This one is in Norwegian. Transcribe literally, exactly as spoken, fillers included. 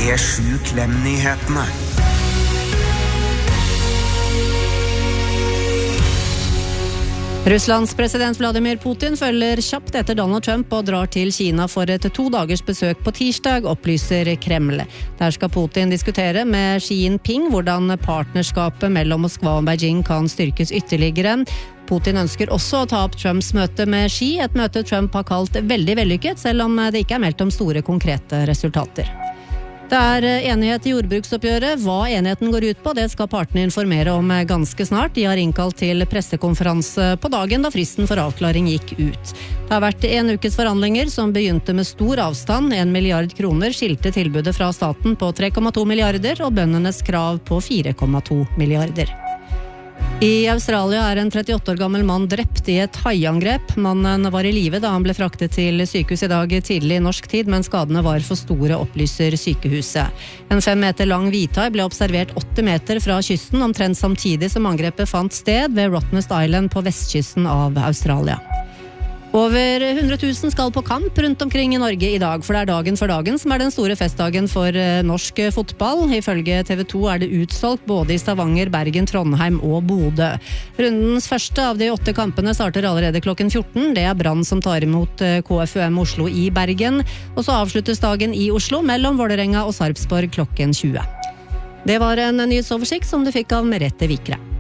P sju Klem-nyhetene. Russlands president Vladimir Putin følger kjapt etter Donald Trump og drar til Kina for et to dagers besøk på tirsdag, opplyser Kreml. Der skal Putin diskutere med Xi Jinping hvordan partnerskapet mellom Moskva og Beijing kan styrkes ytterligere. Putin ønsker også å ta opp Trumps møte med Xi, et møte Trump har kalt veldig vellykket, selv om det ikke er meldt om store konkrete resultater. Det er enighet i jordbruksoppgjøret. Hva enigheten går ut på, det skal partene informere om ganske snart. De har innkalt til pressekonferanse på dagen da fristen for avklaring gikk ut. Det har vært en ukes forhandlinger som begynte med stor avstand. En milliard kroner skilte tilbudet fra staten på tre komma to milliarder og bøndenes krav på fire komma to milliarder. I Australia er en trettiåtte år gammel mann drept i et haiangrep. Mannen var i live da han ble fraktet til sykehus i dag tidlig i norsk tid, men skadene var for store, opplyser sykehuset. En fem meter lang hvithai ble observert åtti meter fra kysten, omtrent samtidig som angrepet fant sted ved Rottnest Island på vestkysten av Australia. Over hundre tusen skal på kamp rundt omkring i Norge i dag, for det er dagen for dagen som er den store festdagen for norsk fotball. Ifølge T V to er det utsolgt både i Stavanger, Bergen, Trondheim og Bodø. Rundens første av de åtte kampene starter allerede klokken fjorten. Det er Brann som tar imot K F U M Oslo i Bergen, og så avsluttes dagen i Oslo mellom Vålerenga og Sarpsborg klokken tjue. Det var en nyhetsoversikt som du fikk av Merete Vikre.